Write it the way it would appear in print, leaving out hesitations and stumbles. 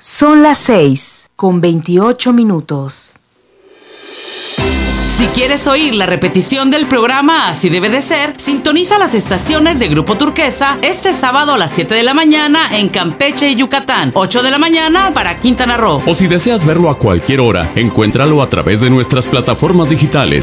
Son las 6:28. Si quieres oír la repetición del programa Así Debe de Ser, sintoniza las estaciones de Grupo Turquesa este sábado a las 7 de la mañana en Campeche y Yucatán, 8 de la mañana para Quintana Roo. O si deseas verlo a cualquier hora, encuéntralo a través de nuestras plataformas digitales